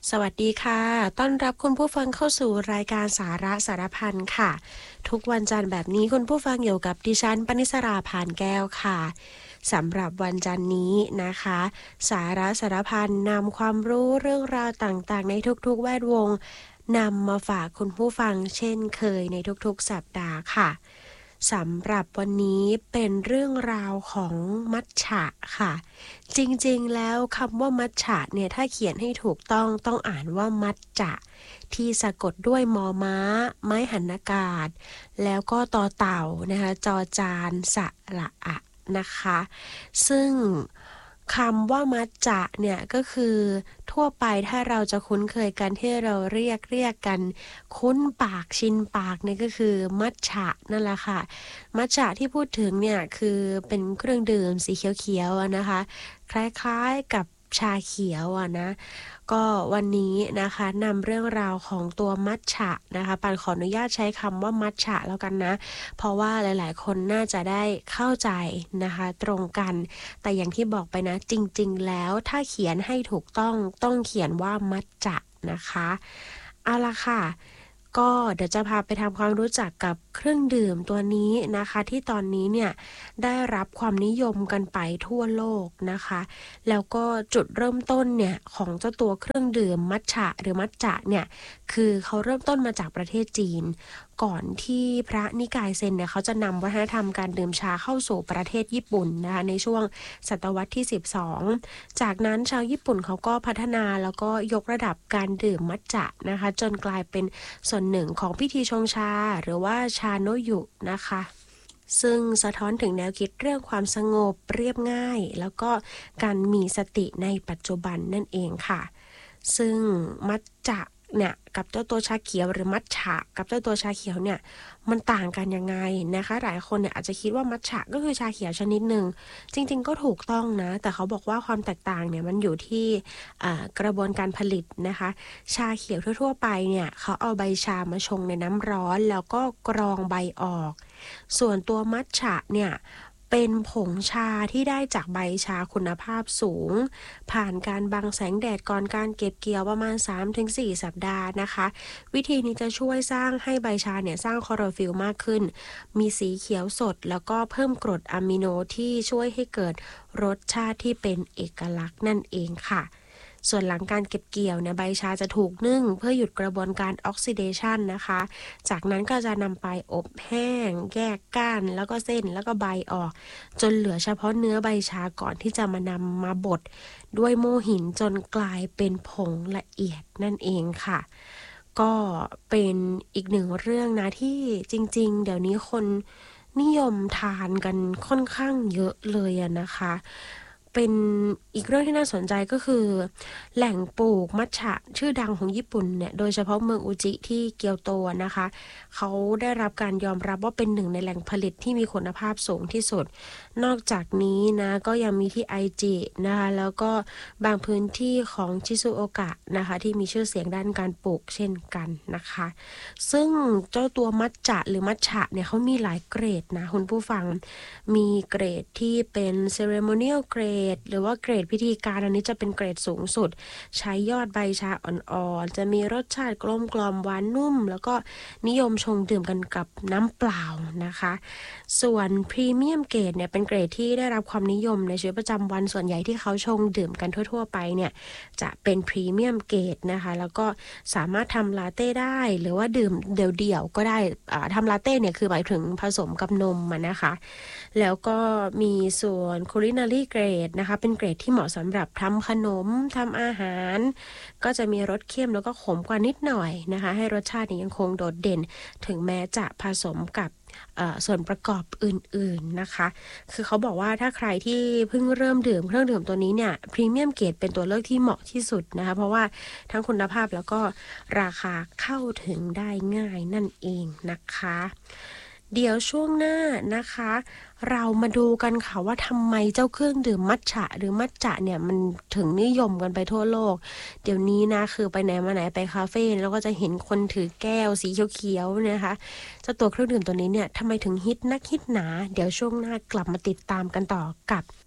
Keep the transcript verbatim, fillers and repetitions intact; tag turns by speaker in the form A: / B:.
A: สวัสดีค่ะต้อนรับคุณผู้ฟังเข้าสู่รายการสาระสารพันค่ะ ทุกวันจันทร์แบบนี้คุณผู้ฟังอยู่กับดิฉันปณิสราพานแก้วค่ะสำหรับวันจันทร์นี้นะคะ สาระสารพันนำความรู้เรื่องราวต่างๆในทุกๆแวดวงนำมาฝากคุณผู้ฟังเช่นเคยในทุกๆสัปดาห์ค่ะสำหรับวันนี้เป็นเรื่องราวของมัทฉะค่ะจริงๆแล้วคำว่ามัทฉะเนี่ยถ้าเขียนให้ถูกต้องต้องอ่านว่ามัทจะที่สะกดด้วยมอม้าไม้หันอากาศแล้วก็ต่อเต่านะคะจอจานสระอะนะคะซึ่งคำว่ามัทจะเนี่ยก็คือทั่วไปถ้าเราจะคุ้นเคยกันที่เราเรียกเรียกกันคุ้นปากชินปากเนี่ยก็คือมัทฉะนั่นแหละค่ะมัทฉะที่พูดถึงเนี่ยคือเป็นเครื่องดื่มสีเขียวๆนะคะคล้ายๆกับชาเขียวอะนะก็วันนี้นะคะนำเรื่องราวของตัวมัทฉะนะคะปันขออนุญาตใช้คำว่ามัทฉะแล้วกันนะเพราะว่าหลายๆคนน่าจะได้เข้าใจนะคะตรงกันแต่อย่างที่บอกไปนะจริงๆแล้วถ้าเขียนให้ถูกต้องต้องเขียนว่ามัทจะนะคะเอาล่ะค่ะก็เดี๋ยวจะพาไปทำความรู้จักกับเครื่องดื่มตัวนี้นะคะที่ตอนนี้เนี่ยได้รับความนิยมกันไปทั่วโลกนะคะแล้วก็จุดเริ่มต้นเนี่ยของเจ้าตัวเครื่องดื่มมัทฉะหรือมัทจะเนี่ยคือเขาเริ่มต้นมาจากประเทศจีนก่อนที่พระนิกายเซนเนี่ยเขาจะนำวัฒนธรรมการดื่มชาเข้าสู่ประเทศญี่ปุ่นนะคะในช่วงศตวรรษที่สิบสองจากนั้นชาวญี่ปุ่นเขาก็พัฒนาแล้วก็ยกระดับการดื่มมัทจะนะคะจนกลายเป็นส่วนหนึ่งของพิธีชงชาหรือว่าชาโนยุนะคะซึ่งสะท้อนถึงแนวคิดเรื่องความสงบเรียบง่ายแล้วก็การมีสติในปัจจุบันนั่นเองค่ะซึ่งมัทจะเนี่ยกับเจ้าตัวชาเขียวหรือมัทฉะกับเจ้าตัวชาเขียวเนี่ยมันต่างกันยังไงนะคะหลายคนเนี่ยอาจจะคิดว่ามัทฉะก็คือชาเขียวชนิดหนึ่งจริงๆก็ถูกต้องนะแต่เขาบอกว่าความแตกต่างเนี่ยมันอยู่ที่กระบวนการผลิตนะคะชาเขียวทั่วๆไปเนี่ยเขาเอาใบชามาชงในน้ำร้อนแล้วก็กรองใบออกส่วนตัวมัทฉะเนี่ยเป็นผงชาที่ได้จากใบชาคุณภาพสูงผ่านการบังแสงแดดก่อนการเก็บเกี่ยวประมาณ สามถึงสี่ สัปดาห์นะคะวิธีนี้จะช่วยสร้างให้ใบชาเนี่ยสร้างคลอโรฟิลล์มากขึ้นมีสีเขียวสดแล้วก็เพิ่มกรดอะมิโนที่ช่วยให้เกิดรสชาติที่เป็นเอกลักษณ์นั่นเองค่ะส่วนหลังการเก็บเกี่ยวเนี่ยใบชาจะถูกนึ่งเพื่อหยุดกระบวนการออกซิเดชันนะคะจากนั้นก็จะนำไปอบแห้งแยกก้านแล้วก็เส้นแล้วก็ใบออกจนเหลือเฉพาะเนื้อใบชาก่อนที่จะมานำมาบดด้วยโม่หินจนกลายเป็นผงละเอียดนั่นเองค่ะก็เป็นอีกหนึ่งเรื่องนะที่จริงๆเดี๋ยวนี้คนนิยมทานกันค่อนข้างเยอะเลยอะนะคะเป็นอีกเรื่องที่น่าสนใจก็คือแหล่งปลูกมัทฉะชื่อดังของญี่ปุ่นเนี่ยโดยเฉพาะเมืองอุจิที่เกียวโตนะคะเขาได้รับการยอมรับว่าเป็นหนึ่งในแหล่งผลิตที่มีคุณภาพสูงที่สุดนอกจากนี้นะก็ยังมีที่ไอจินะคะแล้วก็บางพื้นที่ของชิซุโอกะนะคะที่มีชื่อเสียงด้านการปลูกเช่นกันนะคะซึ่งเจ้าตัวมัทจะหรือมัทฉะเนี่ยเขามีหลายเกรดนะคุณผู้ฟังมีเกรดที่เป็น ceremonial grade หรือว่าเกรดพิธีการอันนี้จะเป็นเกรดสูงสุดใช้ยอดใบชาอ่อนๆจะมีรสชาติกลมกล่อมหวานนุ่มแล้วก็นิยมชงดื่มกันกับน้ำเปล่านะคะส่วนพรีเมียมเกรดเนี่ยเป็นเกรดที่ได้รับความนิยมในชีวิตประจำวันส่วนใหญ่ที่เขาชงดื่มกันทั่วๆไปเนี่ยจะเป็นพรีเมียมเกรดนะคะแล้วก็สามารถทำลาเต้ได้หรือว่าดื่มเดี่ยวๆก็ได้ทำลาเต้เนี่ยคือหมายถึงผสมกับนมมันนะคะแล้วก็มีส่วน culinary grade นะคะเป็นเกรดที่เหมาะสำหรับทำขนมทำอาหารก็จะมีรสเข้มแล้วก็ขมกว่านิดหน่อยนะคะให้รสชาติยังคงโดดเด่นถึงแม้จะผสมกับส่วนประกอบอื่นๆนะคะคือเขาบอกว่าถ้าใครที่เพิ่งเริ่มดื่มเครื่องดื่มตัวนี้เนี่ยพรีเมียมเกรดเป็นตัวเลือกที่เหมาะที่สุดนะคะเพราะว่าทั้งคุณภาพแล้วก็ราคาเข้าถึงได้ง่ายนั่นเองนะคะเดี๋ยวช่วงหน้านะคะเรามาดูกันค่ะว่าทำไมเจ้าเครื่องดื่มมัทฉะหรือมัทจะเนี่ยมันถึงนิยมกันไปทั่วโลกเดี๋ยวนี้นะคือไปไหนมาไหนไปคาเฟ่แล้วก็จะเห็นคนถือแก้วสีเขียวๆนะคะเจ้าตัวเครื่องดื่มตัวนี้เนี่ยทำไมถึงฮิตนักฮิตหนาเดี๋ยวช่วงหน้ากลับมาติดตามกันต่อกับ